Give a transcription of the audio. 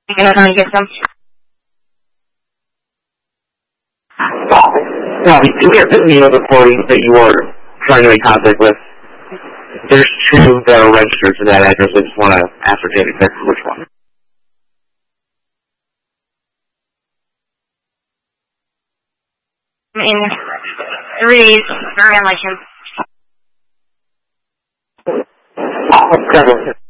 You gonna try to get some? No, we have the parties that you are trying to make contact with. There's two that are registered to that address. I just want to ascertain exactly which one. In 3 violation. Okay.